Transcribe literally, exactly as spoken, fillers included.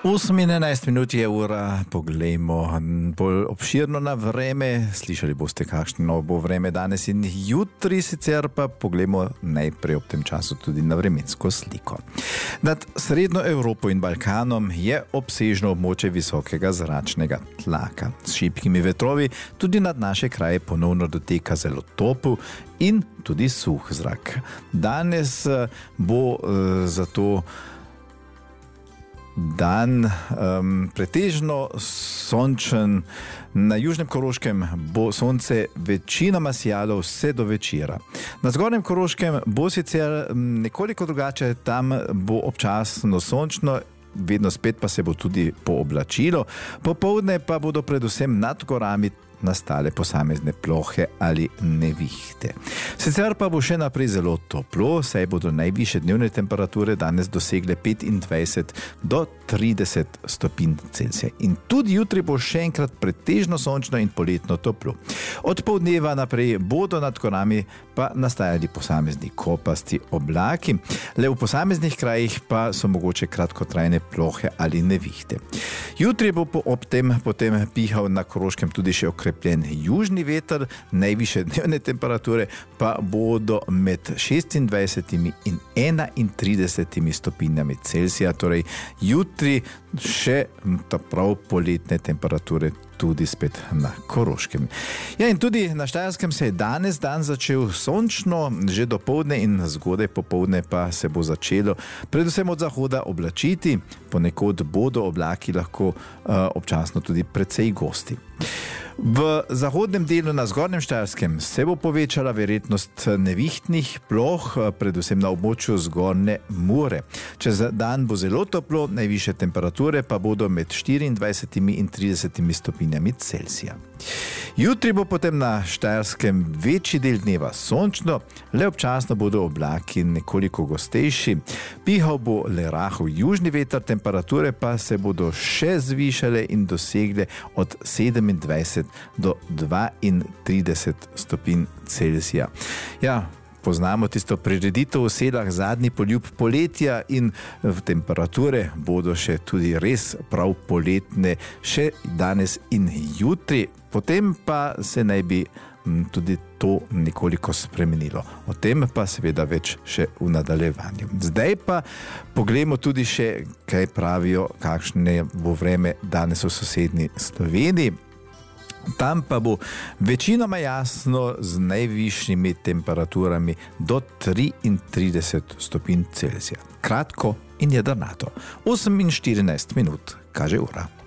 osem in enajst minut je ura, poglejmo bolj obširno na vreme. Slišali boste, kakšno bo vreme danes in jutri, sicer pa poglejmo najprej ob tem času tudi na vremensko sliko. Nad Srednjo Evropo in Balkanom je obsežno območje visokega zračnega tlaka. S šibkimi vetrovi tudi nad naše kraje ponovno doteka zelo topel in tudi suh zrak. Danes bo uh, zato dan um, pretežno sončen. Na južnem Koroškem bo sonce večinoma sijalo vse do večera. Na zgornjem Koroškem bo sicer nekoliko drugače, tam bo občasno sončno, vedno spet pa se bo tudi pooblačilo. Popoldne pa bodo predvsem nad gorami nastale posamezne plohe ali nevihte. Sicer pa bo še naprej zelo toplo, saj bodo najvišje dnevne temperature danes dosegle petindvajset do trideset stopinj Celzija. In tudi jutri bo še enkrat pretežno sončno in poletno toplo. Od poldneva naprej bodo nad gorami pa nastajali posamezni kopasti oblaki, le v posameznih krajih pa so mogoče kratkotrajne plohe ali nevihte. Jutri bo po ob tem potem pihal na Koroškem tudi še okrepljen južni veter, najvišje dnevne temperature pa bodo med šestindvajsetimi in enaintridesetimi stopinjami Celzija, torej jutri še ta prav poletne temperature tudi spet na Koroškem. Ja, in tudi na Štajerskem se je danes dan začel sončno, že dopoldne in zgodaj popoldne pa se bo začelo predvsem od zahoda oblačiti, ponekod bodo oblaki lahko uh, občasno tudi precej gosti. V zahodnem delu na zgornjem Štajerskem se bo povečala verjetnost nevihtnih ploh, predvsem na območju zgornje Mure. Čez dan bo zelo toplo, najvišje temperature pa bodo med štiriindvajsetimi in tridesetimi stopinjami Celzija. Jutri bo potem na Štajerskem večji del dneva sončno, le občasno bodo oblaki nekoliko gostejši. Pihal bo le rahel južni veter, temperature pa se bodo še zvišale in dosegle od sedemindvajset do dvaintrideset stopinj Celzija. Ja, poznamo tisto prireditev v Selah, zadnji poljub poletja, in temperature bodo še tudi res prav poletne še danes in jutri. Potem pa se naj bi tudi to nekoliko spremenilo. O tem pa seveda več še v nadaljevanju. Zdaj pa poglejmo tudi še, kaj pravijo, kakšne bo vreme danes v sosednji Sloveniji. Tam pa bo večinoma jasno z najvišjimi temperaturami do triintrideset stopinj Celzija. Kratko in jedrnato. osem in štirinajst minut kaže ura.